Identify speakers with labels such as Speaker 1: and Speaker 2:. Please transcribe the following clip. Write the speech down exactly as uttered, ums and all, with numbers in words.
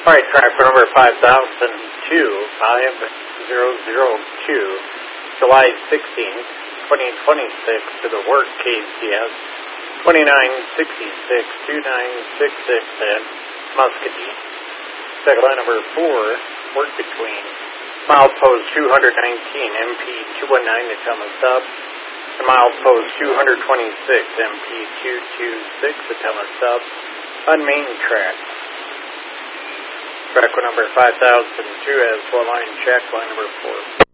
Speaker 1: Alright, track number five thousand two, five zero zero two, July sixteenth, twenty twenty-six to the work K C S twenty-nine sixty-six, twenty-nine sixty-six at Muscatine. Second line number four, work between milepost two nineteen, M P two nineteen to Thomas up, and milepost two twenty-six, M P two twenty-six to Thomas up, on main track. Track number five thousand two has one line check, line number four.